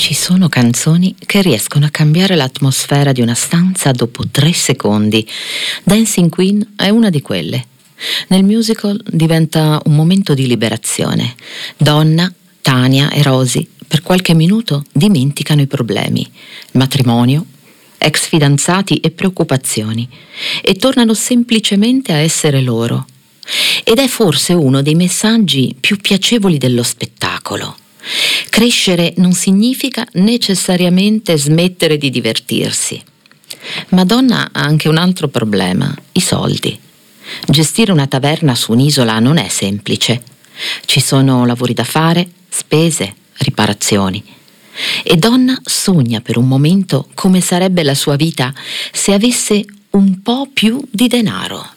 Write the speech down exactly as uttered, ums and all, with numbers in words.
Ci sono canzoni che riescono a cambiare l'atmosfera di una stanza dopo tre secondi. Dancing Queen è una di quelle. Nel musical diventa un momento di liberazione. Donna, Tania e Rosy per qualche minuto dimenticano i problemi, il matrimonio, ex fidanzati e preoccupazioni, e tornano semplicemente a essere loro. Ed è forse uno dei messaggi più piacevoli dello spettacolo. Crescere non significa necessariamente smettere di divertirsi. Madonna ha anche un altro problema: i soldi. Gestire una taverna su un'isola non è semplice. Ci sono lavori da fare, spese, riparazioni. E Donna sogna per un momento come sarebbe la sua vita se avesse un po' più di denaro.